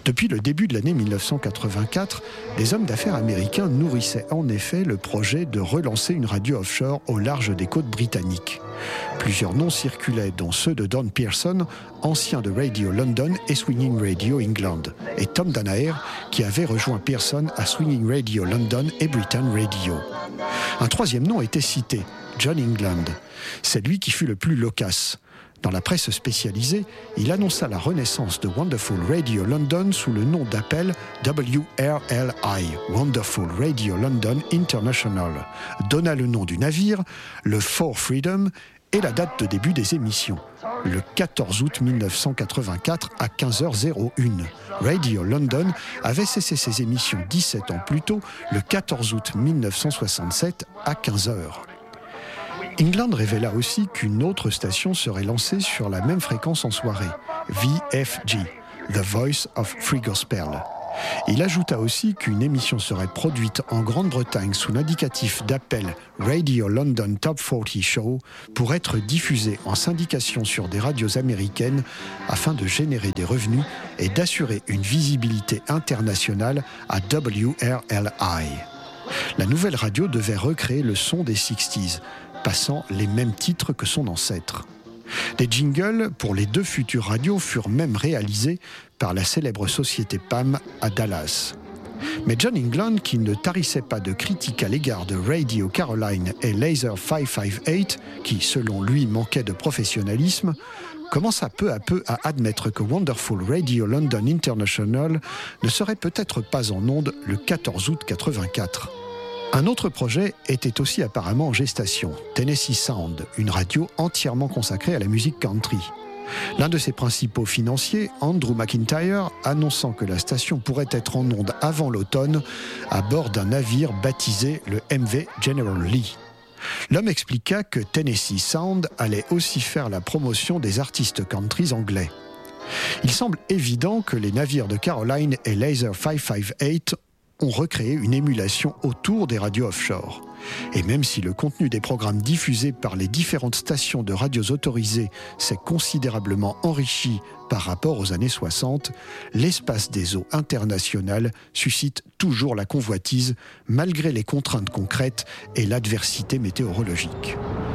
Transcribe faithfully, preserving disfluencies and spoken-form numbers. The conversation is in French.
Depuis le début de l'année mille neuf cent quatre-vingt-quatre, des hommes d'affaires américains nourrissaient en effet le projet de relancer une radio offshore au large des côtes britanniques. Plusieurs noms circulaient, dont ceux de Don Pearson, ancien de Radio London et Swinging Radio England, et Tom Danaher, qui avait rejoint Pearson à Swinging Radio London et Britain Radio. Un troisième nom était cité, John England. C'est lui qui fut le plus loquace. Dans la presse spécialisée, il annonça la renaissance de Wonderful Radio London sous le nom d'appel W R L I, Wonderful Radio London International, donna le nom du navire, le For Freedom, et la date de début des émissions, le quatorze août mille neuf cent quatre-vingt-quatre à quinze heures une. Radio London avait cessé ses émissions dix-sept ans plus tôt, le quatorze août mille neuf cent soixante-sept à quinze heures. England révéla aussi qu'une autre station serait lancée sur la même fréquence en soirée, V F G, The Voice of Free Gospel. Il ajouta aussi qu'une émission serait produite en Grande-Bretagne sous l'indicatif d'appel Radio London Top quarante Show pour être diffusée en syndication sur des radios américaines afin de générer des revenus et d'assurer une visibilité internationale à W R L I. La nouvelle radio devait recréer le son des sixties, passant les mêmes titres que son ancêtre. Des jingles pour les deux futures radios furent même réalisés par la célèbre société P A M à Dallas. Mais John England, qui ne tarissait pas de critiques à l'égard de Radio Caroline et Laser cinq cent cinquante-huit, qui selon lui manquaient de professionnalisme, commença peu à peu à admettre que Wonderful Radio London International ne serait peut-être pas en ondes le quatorze août quatre-vingt-quatre. Un autre projet était aussi apparemment en gestation, Tennessee Sound, une radio entièrement consacrée à la musique country. L'un de ses principaux financiers, Andrew McIntyre, annonçant que la station pourrait être en ondes avant l'automne à bord d'un navire baptisé le M V General Lee. L'homme expliqua que Tennessee Sound allait aussi faire la promotion des artistes country anglais. Il semble évident que les navires de Caroline et Laser cinq cent cinquante-huit ont recréé une émulation autour des radios offshore. Et même si le contenu des programmes diffusés par les différentes stations de radios autorisées s'est considérablement enrichi par rapport aux années soixante, l'espace des eaux internationales suscite toujours la convoitise malgré les contraintes concrètes et l'adversité météorologique.